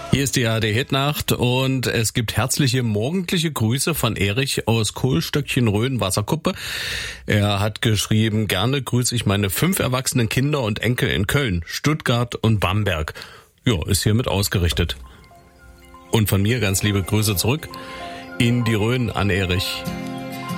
Hier ist die ARD-Hitnacht und es gibt herzliche morgendliche Grüße von Erich aus Kohlstöckchen-Rhön, Wasserkuppe. Er hat geschrieben, gerne grüße ich meine 5 erwachsenen Kinder und Enkel in Köln, Stuttgart und Bamberg. Ja, ist hiermit ausgerichtet. Und von mir ganz liebe Grüße zurück in die Rhön an Erich.